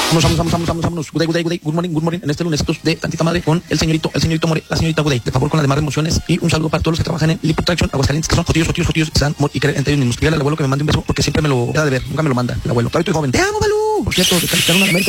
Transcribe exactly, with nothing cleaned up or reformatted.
Vamos, vamos, vamos, vamos, vamos, vámonos. Good day, good day, good day. Good morning, good morning. En este lunes de tantita madre con el señorito, el señorito More, la señorita Good day. De favor con las demás emociones y un saludo para todos los que trabajan en Lipo Traction, Aguascalientes, que son jotillos, jotillos, jotillos, se dan amor y creen entre ellos mismos. Dígale al abuelo que me mande un beso porque siempre me lo da de ver, nunca me lo manda el abuelo. Todavía estoy joven. Te amo, Balú. Por cierto, de calificar una América